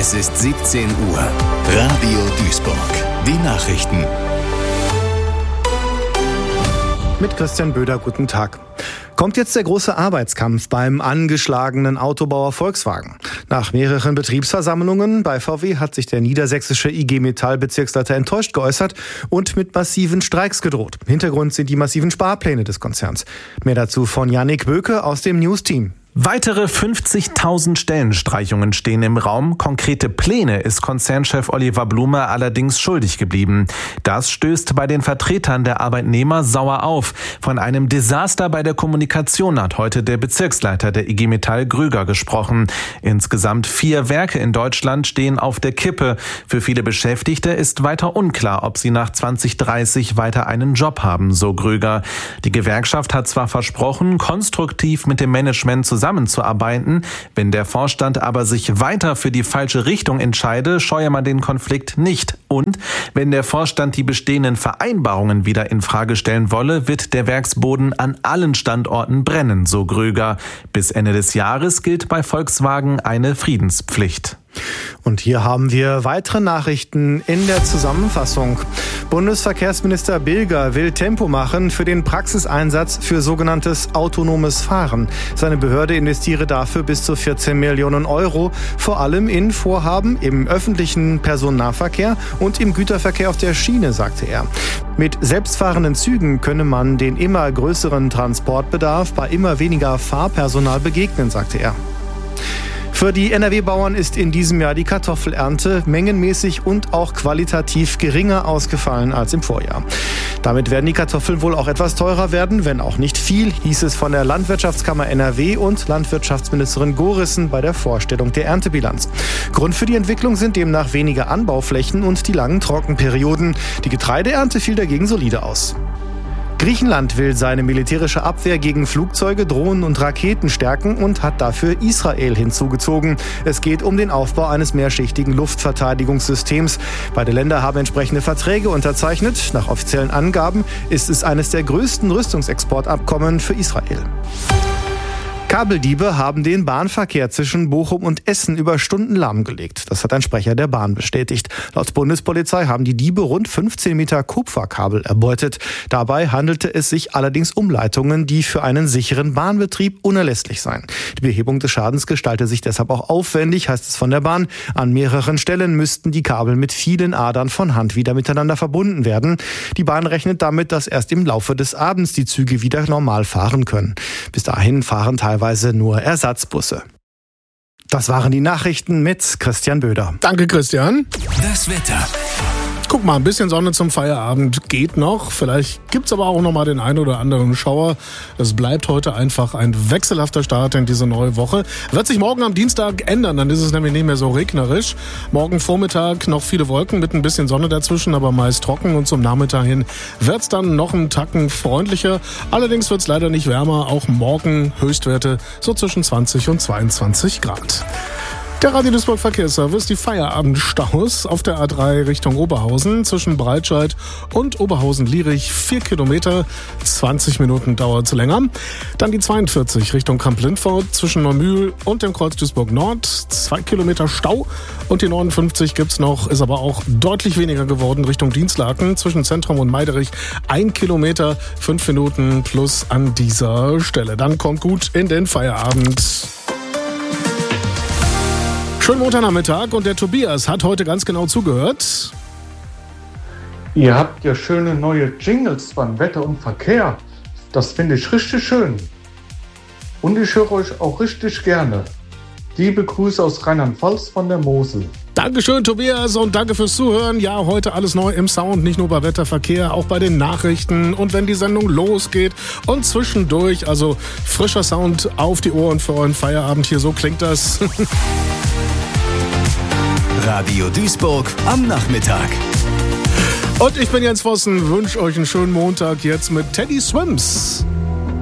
Es ist 17 Uhr. Radio Duisburg. Die Nachrichten. Mit Christian Böder, guten Tag. Kommt jetzt der große Arbeitskampf beim angeschlagenen Autobauer Volkswagen? Nach mehreren Betriebsversammlungen bei VW hat sich der niedersächsische IG Metall-Bezirksleiter enttäuscht geäußert und mit massiven Streiks gedroht. Hintergrund sind die massiven Sparpläne des Konzerns. Mehr dazu von Yannick Böke aus dem News-Team. Weitere 50.000 Stellenstreichungen stehen im Raum. Konkrete Pläne ist Konzernchef Oliver Blume allerdings schuldig geblieben. Das stößt bei den Vertretern der Arbeitnehmer sauer auf. Von einem Desaster bei der Kommunikation hat heute der Bezirksleiter der IG Metall Grüger gesprochen. Insgesamt 4 Werke in Deutschland stehen auf der Kippe. Für viele Beschäftigte ist weiter unklar, ob sie nach 2030 weiter einen Job haben, so Grüger. Die Gewerkschaft hat zwar versprochen, konstruktiv mit dem Management zusammenzuarbeiten, wenn der Vorstand aber sich weiter für die falsche Richtung entscheide, scheue man den Konflikt nicht. Und wenn der Vorstand die bestehenden Vereinbarungen wieder in Frage stellen wolle, wird der Werksboden an allen Standorten brennen, so Grüger. Bis Ende des Jahres gilt bei Volkswagen eine Friedenspflicht. Und hier haben wir weitere Nachrichten in der Zusammenfassung. Bundesverkehrsminister Bilger will Tempo machen für den Praxiseinsatz für sogenanntes autonomes Fahren. Seine Behörde investiere dafür bis zu 14 Millionen Euro, vor allem in Vorhaben im öffentlichen Personennahverkehr und im Güterverkehr auf der Schiene, sagte er. Mit selbstfahrenden Zügen könne man den immer größeren Transportbedarf bei immer weniger Fahrpersonal begegnen, sagte er. Für die NRW-Bauern ist in diesem Jahr die Kartoffelernte mengenmäßig und auch qualitativ geringer ausgefallen als im Vorjahr. Damit werden die Kartoffeln wohl auch etwas teurer werden, wenn auch nicht viel, hieß es von der Landwirtschaftskammer NRW und Landwirtschaftsministerin Gorissen bei der Vorstellung der Erntebilanz. Grund für die Entwicklung sind demnach weniger Anbauflächen und die langen Trockenperioden. Die Getreideernte fiel dagegen solide aus. Griechenland will seine militärische Abwehr gegen Flugzeuge, Drohnen und Raketen stärken und hat dafür Israel hinzugezogen. Es geht um den Aufbau eines mehrschichtigen Luftverteidigungssystems. Beide Länder haben entsprechende Verträge unterzeichnet. Nach offiziellen Angaben ist es eines der größten Rüstungsexportabkommen für Israel. Kabeldiebe haben den Bahnverkehr zwischen Bochum und Essen über Stunden lahmgelegt. Das hat ein Sprecher der Bahn bestätigt. Laut Bundespolizei haben die Diebe rund 15 Meter Kupferkabel erbeutet. Dabei handelte es sich allerdings um Leitungen, die für einen sicheren Bahnbetrieb unerlässlich seien. Die Behebung des Schadens gestalte sich deshalb auch aufwendig, heißt es von der Bahn. An mehreren Stellen müssten die Kabel mit vielen Adern von Hand wieder miteinander verbunden werden. Die Bahn rechnet damit, dass erst im Laufe des Abends die Züge wieder normal fahren können. Bis dahin fahren teilweise nur Ersatzbusse. Das waren die Nachrichten mit Christian Böder. Danke, Christian. Das Wetter. Guck mal, ein bisschen Sonne zum Feierabend geht noch. Vielleicht gibt's aber auch noch mal den einen oder anderen Schauer. Es bleibt heute einfach ein wechselhafter Start in diese neue Woche. Wird sich morgen am Dienstag ändern, dann ist es nämlich nicht mehr so regnerisch. Morgen Vormittag noch viele Wolken mit ein bisschen Sonne dazwischen, aber meist trocken. Und zum Nachmittag hin wird's dann noch einen Tacken freundlicher. Allerdings wird's leider nicht wärmer. Auch morgen Höchstwerte so zwischen 20 und 22 Grad. Der Radio Duisburg Verkehrsservice, die Feierabendstaus auf der A3 Richtung Oberhausen zwischen Breitscheid und Oberhausen-Lierich 4 Kilometer, 20 Minuten dauert es länger. Dann die 42 Richtung Kamp-Lindfort zwischen Neumühl und dem Kreuz Duisburg Nord, 2 Kilometer Stau. Und die 59 gibt's noch, ist aber auch deutlich weniger geworden Richtung Dienstlaken zwischen Zentrum und Meiderich, 1 Kilometer, 5 Minuten plus an dieser Stelle. Dann kommt gut in den Feierabend. Schönen Montagnachmittag und der Tobias hat heute ganz genau zugehört. Ihr habt ja schöne neue Jingles beim Wetter und Verkehr. Das finde ich richtig schön. Und ich höre euch auch richtig gerne. Liebe Grüße aus Rheinland-Pfalz von der Mosel. Dankeschön, Tobias, und danke fürs Zuhören. Ja, heute alles neu im Sound, nicht nur bei Wetter, Verkehr, auch bei den Nachrichten und wenn die Sendung losgeht und zwischendurch. Also frischer Sound auf die Ohren für euren Feierabend hier. So klingt das. Radio Duisburg am Nachmittag. Und ich bin Jens Vossen, wünsche euch einen schönen Montag jetzt mit Teddy Swims.